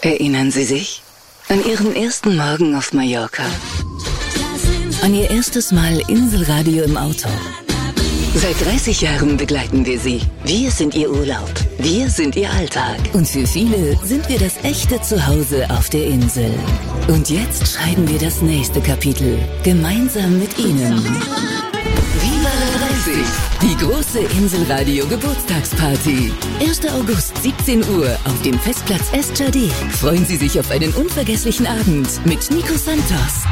Erinnern Sie sich an Ihren ersten Morgen auf Mallorca? An Ihr erstes Mal Inselradio im Auto? Seit 30 Jahren begleiten wir Sie. Wir sind Ihr Urlaub. Wir sind Ihr Alltag. Und für viele sind wir das echte Zuhause auf der Insel. Und jetzt schreiben wir das nächste Kapitel. Gemeinsam mit Ihnen. Viva la 30! Die große Inselradio Geburtstagsparty. 1. August, 17 Uhr auf dem Festplatz Estjadé. Freuen Sie sich auf einen unvergesslichen Abend mit Nico Santos,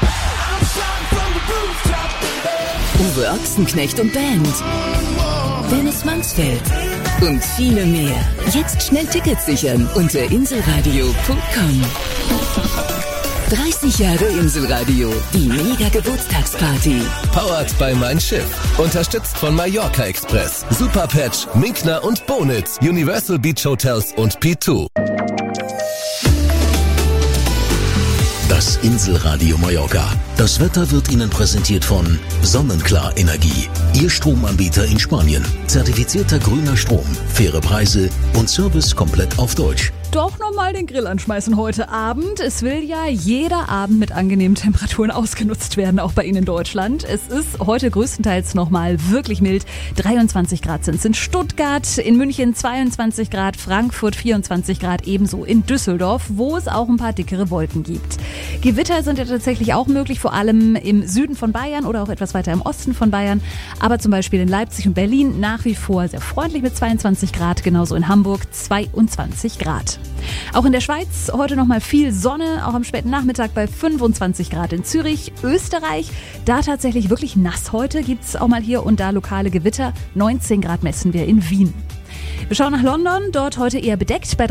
Uwe Ochsenknecht und Band, Dennis Mansfeld und viele mehr. Jetzt schnell Tickets sichern unter inselradio.com. 30 Jahre Inselradio, die Mega-Geburtstagsparty. Powered by Mein Schiff. Unterstützt von Mallorca Express, Superpatch, Minkner und Bonitz, Universal Beach Hotels und P2. Das Inselradio Mallorca. Das Wetter wird Ihnen präsentiert von Sonnenklar Energie. Ihr Stromanbieter in Spanien. Zertifizierter grüner Strom, faire Preise und Service komplett auf Deutsch. Doch nochmal den Grill anschmeißen heute Abend. Es will ja jeder Abend mit angenehmen Temperaturen ausgenutzt werden, auch bei Ihnen in Deutschland. Es ist heute größtenteils nochmal wirklich mild. 23 Grad sind es in Stuttgart, in München 22 Grad, Frankfurt 24 Grad, ebenso in Düsseldorf, wo es auch ein paar dickere Wolken gibt. Gewitter sind ja tatsächlich auch möglich, vor allem im Süden von Bayern oder auch etwas weiter im Osten von Bayern. Aber zum Beispiel in Leipzig und Berlin nach wie vor sehr freundlich mit 22 Grad, genauso in Hamburg 22 Grad. Auch in der Schweiz heute nochmal viel Sonne, auch am späten Nachmittag bei 25 Grad in Zürich. Österreich, da tatsächlich wirklich nass heute, gibt es auch mal hier und da lokale Gewitter. 19 Grad messen wir in Wien. Wir schauen nach London, dort heute eher bedeckt bei